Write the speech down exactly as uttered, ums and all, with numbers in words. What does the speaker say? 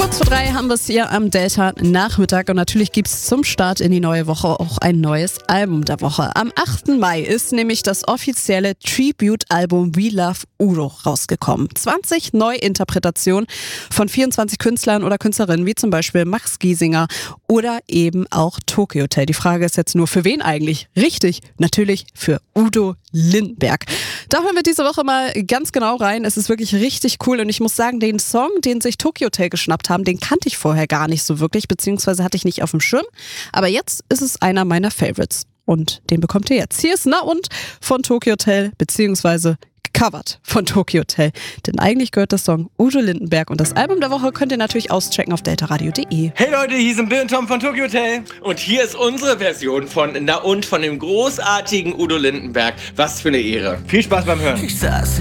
Kurz vor drei haben wir es hier am Delta-Nachmittag und natürlich gibt es zum Start in die neue Woche auch ein neues Album der Woche. Am achten Mai ist nämlich das offizielle Tribute-Album We Love Udo rausgekommen. zwanzig Neuinterpretationen von vierundzwanzig Künstlern oder Künstlerinnen, wie zum Beispiel Max Giesinger oder eben auch Tokyo Hotel. Die Frage ist jetzt nur, für wen eigentlich? Richtig, natürlich für Udo Lindenberg. Da hören wir diese Woche mal ganz genau rein. Es ist wirklich richtig cool und ich muss sagen, den Song, den sich Tokyo Hotel geschnappt haben, den kannte ich vorher gar nicht so wirklich, beziehungsweise hatte ich nicht auf dem Schirm. Aber jetzt ist es einer meiner Favorites und den bekommt ihr jetzt. Hier ist Na und von Tokyo Hotel, beziehungsweise gecovert von Tokyo Hotel. Denn eigentlich gehört der Song Udo Lindenberg und das Album der Woche könnt ihr natürlich auschecken auf deltaradio punkt de. Hey Leute, hier sind Bill und Tom von Tokyo Hotel. Und hier ist unsere Version von Na und von dem großartigen Udo Lindenberg. Was für eine Ehre. Viel Spaß beim Hören. Ich saß